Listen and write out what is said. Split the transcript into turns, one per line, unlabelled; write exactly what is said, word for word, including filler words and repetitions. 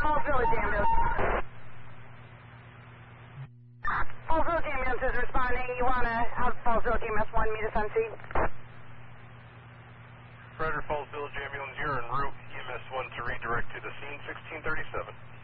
Falls Village ambulance. Falls Village ambulance is responding. You want to have Falls Village E M S one meet us on scene?
Frederick Falls Village ambulance, you're en route. E M S one to redirect to the scene, sixteen thirty-seven.